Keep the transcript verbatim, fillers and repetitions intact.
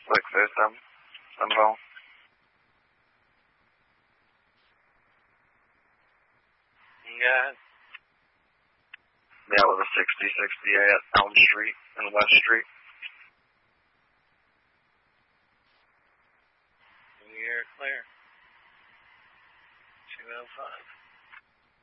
Like this, um, somehow. Yeah. Yeah, with a sixty sixty-eight Elm Street and West Street. You're clear. two oh five.